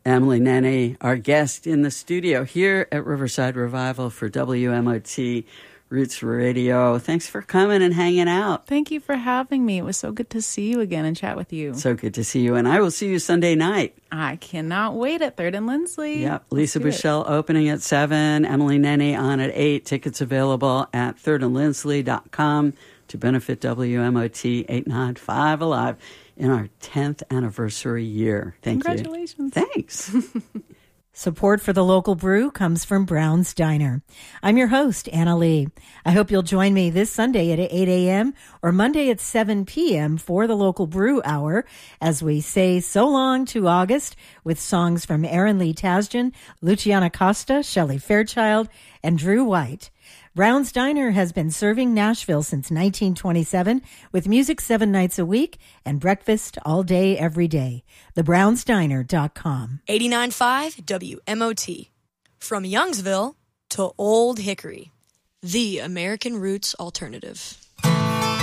Emily Nenny, our guest in the studio here at Riverside Revival for WMOT Roots Radio. Thanks for coming and hanging out. Thank you for having me. It was so good to see you again and chat with you. So good to see you. And I will see you Sunday night. I cannot wait at 3rd and Lindsley. Yep. Lisa Bushell opening at 7, Emily Nenny on at 8. Tickets available at thirdandlindsley.com to benefit WMOT 895 Alive in our 10th anniversary year. Thank you. Congratulations. Thanks. Support for the local brew comes from Brown's Diner. I'm your host, Anna Lee. I hope you'll join me this Sunday at 8 a.m. or Monday at 7 p.m. for the local brew hour as we say so long to August with songs from Aaron Lee Tasjan, Luciana Costa, Shelley Fairchild, and Drew White. Brown's Diner has been serving Nashville since 1927 with music 7 nights a week and breakfast all day, every day. TheBrownsDiner.com. 89.5 WMOT. From Youngsville to Old Hickory. The American Roots Alternative.